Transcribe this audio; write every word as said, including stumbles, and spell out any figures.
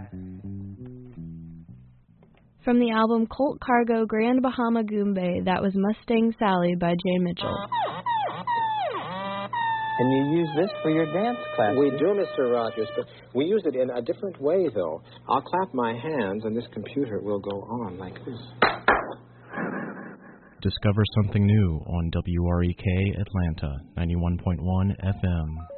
From the album Colt Cargo Grand Bahama Goombay, that was Mustang Sally by Jay Mitchell. And you use this for your dance class? We do, Mister Rogers, but we use it in a different way, though. I'll clap my hands, and this computer will go on like this. Discover something new on W R E K Atlanta, ninety-one point one F M.